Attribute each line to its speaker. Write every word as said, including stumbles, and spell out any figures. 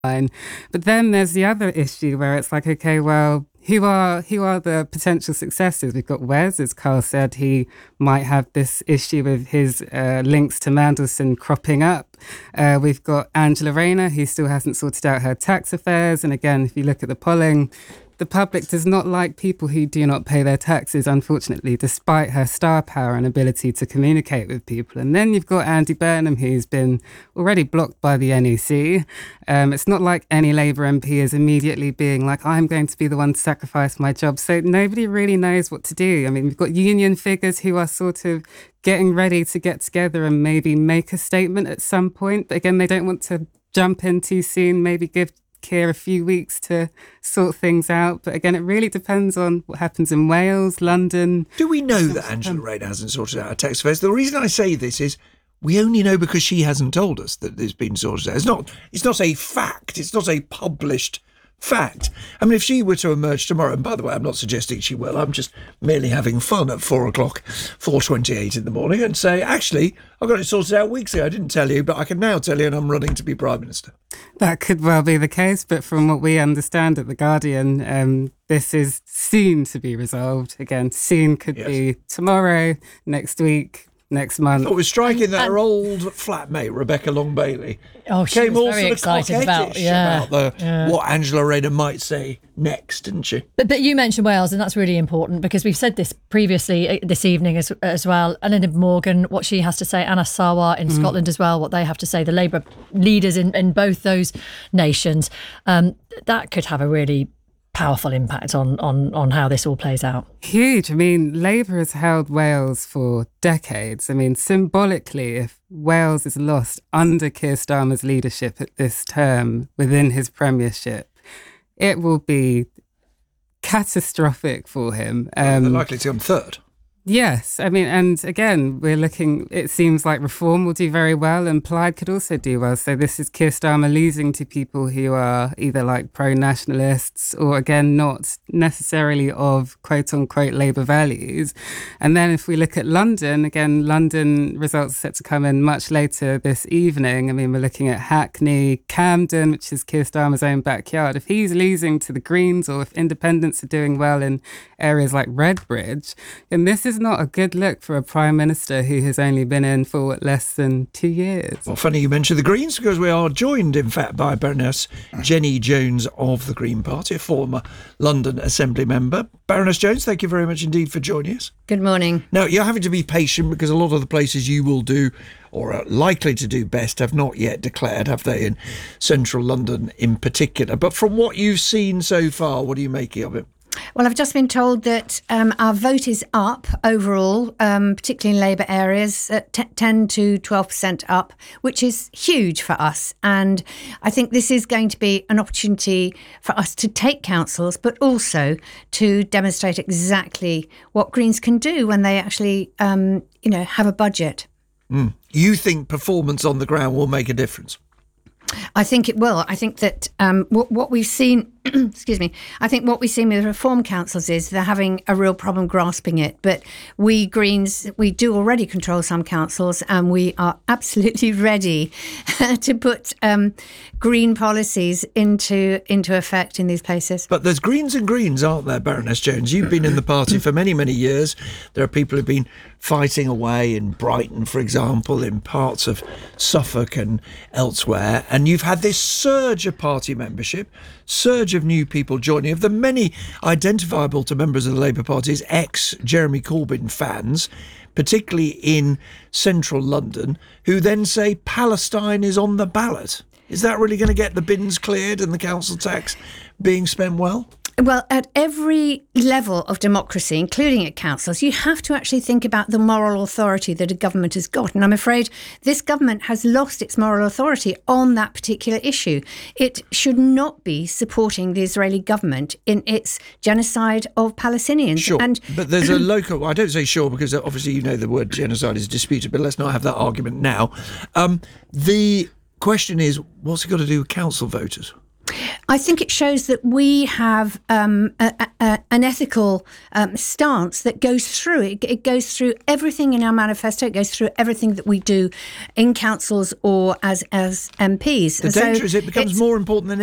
Speaker 1: But then there's the other issue where it's like, okay, well, who are who are the potential successors? We've got Wes, as Carl said, he might have this issue with his uh, links to Mandelson cropping up. Uh, we've got Angela Rayner, who still hasn't sorted out her tax affairs. And again, if you look at the polling, the public does not like people who do not pay their taxes, unfortunately, despite her star power and ability to communicate with people. And then you've got Andy Burnham, who's been already blocked by the N E C. Um, it's not like any Labour M P is immediately being like, I'm going to be the one to sacrifice my job. So nobody really knows what to do. I mean, we've got union figures who are sort of getting ready to get together and maybe make a statement at some point. But again, they don't want to jump in too soon, maybe give Keir a few weeks to sort things out. But again, it really depends on what happens in Wales, London.
Speaker 2: Do we know that Angela Rayner hasn't sorted out her tax affairs? The reason I say this is we only know because she hasn't told us that it's been sorted out. It's not, it's not a fact. It's not a published fact. I mean, if she were to emerge tomorrow, and by the way, I'm not suggesting she will, I'm just merely having fun at four o'clock, four twenty-eight in the morning, and say, actually, I got it sorted out weeks ago. I didn't tell you, but I can now tell you, and I'm running to be Prime Minister.
Speaker 1: That could well be the case, but from what we understand at The Guardian, um, this is soon to be resolved. Again, soon could yes. be tomorrow, next week, next month.
Speaker 2: I thought it was striking that her old flatmate, Rebecca Long Bailey,
Speaker 3: oh, she
Speaker 2: came
Speaker 3: was
Speaker 2: all
Speaker 3: very
Speaker 2: sort of
Speaker 3: excited about, yeah,
Speaker 2: about the,
Speaker 3: yeah.
Speaker 2: what Angela Rayner might say next, didn't she?
Speaker 3: But, but you mentioned Wales, and that's really important because we've said this previously this evening as as well. Eluned Morgan, what she has to say, Anas Sarwar in mm. Scotland as well, what they have to say, the Labour leaders in, in both those nations, um, that could have a really powerful impact on, on, on how this all plays out.
Speaker 1: Huge. I mean, Labour has held Wales for decades. I mean, symbolically, if Wales is lost under Keir Starmer's leadership at this term within his premiership, it will be catastrophic for him.
Speaker 2: Um, They're likely to come third.
Speaker 1: Yes, I mean, and again, we're looking, it seems like Reform will do very well and Plaid could also do well. So this is Keir Starmer losing to people who are either like pro-nationalists or, again, not necessarily of quote-unquote Labour values. And then if we look at London, again, London results are set to come in much later this evening. I mean, we're looking at Hackney, Camden, which is Keir Starmer's own backyard. If he's losing to the Greens or if independents are doing well in areas like Redbridge, then this is is not a good look for a Prime Minister who has only been in for what, less than two years.
Speaker 2: Well, funny you mention the Greens because we are joined, in fact, by Baroness Jenny Jones of the Green Party, a former London Assembly member. Baroness Jones, thank you very much indeed for joining us.
Speaker 4: Good morning.
Speaker 2: Now, you're having to be patient because a lot of the places you will do or are likely to do best have not yet declared, have they, in central London in particular. But from what you've seen so far, what are you making of it?
Speaker 4: Well, I've just been told that um, our vote is up overall, um, particularly in Labour areas, at t- ten to twelve percent up, which is huge for us. And I think this is going to be an opportunity for us to take councils, but also to demonstrate exactly what Greens can do when they actually, um, you know, have a budget.
Speaker 2: Mm. You think performance on the ground will make a difference?
Speaker 4: I think it will. I think that um, what, what we've seen, excuse me, I think what we've seen with reform councils is they're having a real problem grasping it. But we Greens, we do already control some councils and we are absolutely ready to put um, green policies into into effect in these places.
Speaker 2: But there's Greens and Greens, aren't there, Baroness Jones? You've been in the party for many, many years. There are people who've been fighting away in Brighton, for example, in parts of Suffolk and elsewhere. And you've had this surge of party membership, surge of new people joining. Of the many identifiable to members of the Labour Party as ex-Jeremy Corbyn fans, particularly in central London, who then say Palestine is on the ballot. Is that really going to get the bins cleared and the council tax being spent well?
Speaker 4: Well, at every level of democracy, including at councils, you have to actually think about the moral authority that a government has got. And I'm afraid this government has lost its moral authority on that particular issue. It should not be supporting the Israeli government in its genocide of Palestinians.
Speaker 2: Sure,
Speaker 4: and
Speaker 2: but there's a local... I don't say sure because obviously you know the word genocide is disputed, but let's not have that argument now. Um, the question is, what's it got to do with council voters?
Speaker 4: I think it shows that we have um, a, a, an ethical um, stance that goes through it. It goes through everything in our manifesto. It goes through everything that we do in councils or as as M Ps.
Speaker 2: The
Speaker 4: So
Speaker 2: danger is it becomes
Speaker 4: it's-
Speaker 2: more important than